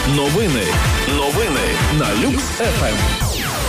Новини на Люкс ФМ.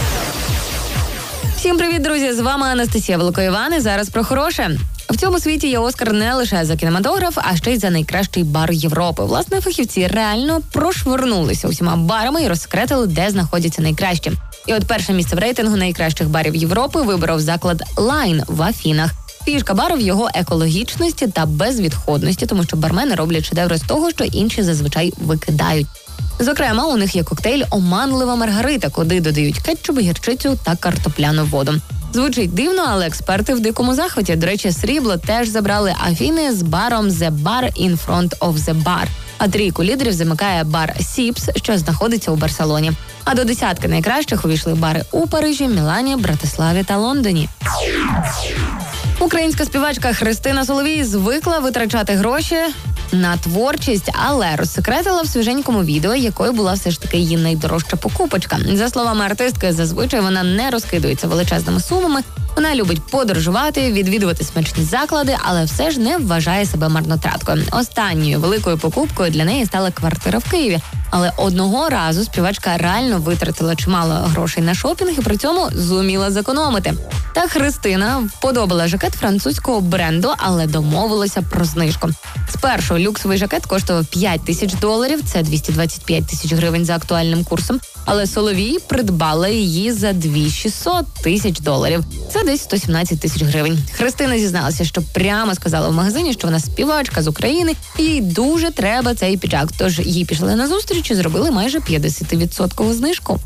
Всім привіт, друзі! З вами Анастасія Великоїван і зараз про хороше. В цьому світі є Оскар не лише за кінематограф, а ще й за найкращий бар Європи. Власне, фахівці реально прошвирнулися усіма барами і розсекретили, де знаходяться найкращі. І от перше місце в рейтингу найкращих барів Європи виборов заклад «Лайн» в Афінах. Фішка бару в його екологічності та безвідходності, тому що бармени роблять шедеври з того, що інші зазвичай викидають. Зокрема, у них є коктейль «Оманлива Маргарита», куди додають кетчуп, гірчицю та картопляну воду. Звучить дивно, але експерти в дикому захваті. До речі, срібло теж забрали Афіни з баром «The Bar in Front of the Bar». А трійку лідерів замикає бар «Сіпс», що знаходиться у Барселоні. А до десятки найкращих увійшли бари у Парижі, Мілані, Братиславі та Лондоні. Українська співачка Христина Соловій звикла витрачати гроші на творчість, але розсекретила в свіженькому відео, якою була все ж таки її найдорожча покупочка. За словами артистки, зазвичай вона не розкидується величезними сумами. Вона любить подорожувати, відвідувати смачні заклади, але все ж не вважає себе марнотраткою. Останньою великою покупкою для неї стала квартира в Києві. Але одного разу співачка реально витратила чимало грошей на шопінг і при цьому зуміла зекономити. Так Христина вподобала жакет французького бренду, але домовилася про знижку. Спершу люксовий жакет коштував $5000, це 225 тисяч гривень за актуальним курсом. Але Соловій придбала її за $2600. Це десь 117 тисяч гривень. Христина зізналася, що прямо сказала в магазині, що вона співачка з України, і їй дуже треба цей піджак. Тож їй пішли на зустріч і зробили майже 50% знижку.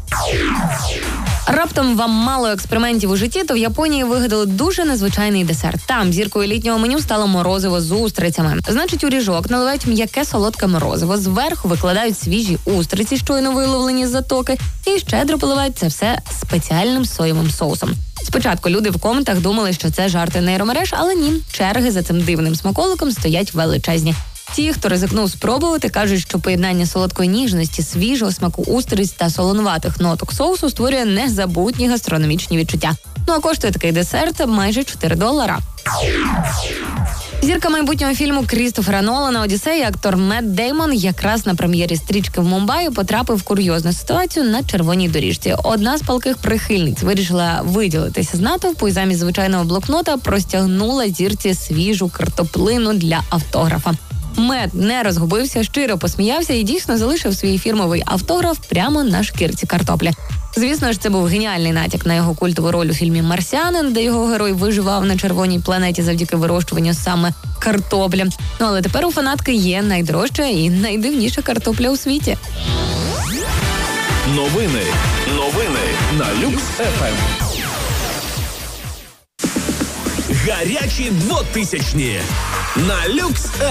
Раптом вам мало експериментів у житті, то в Японії вигадали дуже незвичайний десерт. Там зіркою літнього меню стало морозиво з устрицями. Значить, у ріжок наливають м'яке солодке морозиво, зверху викладають свіжі устриці, щойно виловлені з затоки, і щедро поливають це все спеціальним соєвим соусом. Спочатку люди в коментах думали, що це жарти нейромереж, але ні, черги за цим дивним смаколиком стоять величезні. Ті, хто ризикнув спробувати, кажуть, що поєднання солодкої ніжності, свіжого смаку устриць та солонуватих ноток соусу створює незабутні гастрономічні відчуття. Ну а коштує такий десерт майже $4. Зірка майбутнього фільму Крістофера Нолана «Одіссея» актор Мет Деймон якраз на прем'єрі стрічки в Мумбаї потрапив в курйозну ситуацію на червоній доріжці. Одна з палких прихильниць вирішила виділитися з натовпу і замість звичайного блокнота простягнула зірці свіжу картоплину для автографа. Мет не розгубився, щиро посміявся і дійсно залишив свій фірмовий автограф прямо на шкірці картоплі. Звісно ж, це був геніальний натяк на його культову роль у фільмі «Марсіанин», де його герой виживав на червоній планеті завдяки вирощуванню саме картоплі. Ну, але тепер у фанатки є найдорожча і найдивніша картопля у світі. Новини на Люкс ФМ. Гарячі 2000-ні на Люкс